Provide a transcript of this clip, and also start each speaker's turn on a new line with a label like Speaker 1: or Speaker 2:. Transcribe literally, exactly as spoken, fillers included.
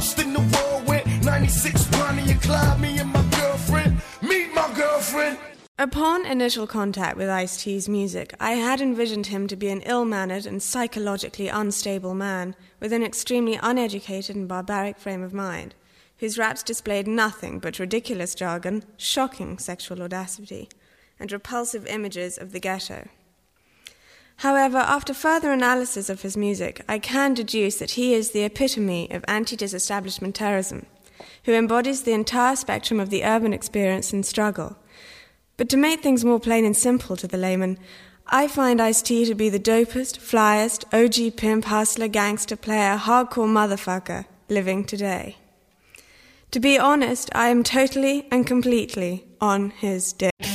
Speaker 1: lost in the whirlwind. ninety-six Bonnie and Clyde, me and my girlfriend. Meet my girlfriend.
Speaker 2: Upon initial contact with Ice-T's music, I had envisioned him to be an ill-mannered and psychologically unstable man with an extremely uneducated and barbaric frame of mind, whose raps displayed nothing but ridiculous jargon, shocking sexual audacity, and repulsive images of the ghetto. However, after further analysis of his music, I can deduce that he is the epitome of anti-disestablishment terrorism, who embodies the entire spectrum of the urban experience and struggle. But to make things more plain and simple to the layman, I find Ice-T to be the dopest, flyest, O G pimp, hustler, gangster, player, hardcore motherfucker living today. To be honest, I am totally and completely on his dick.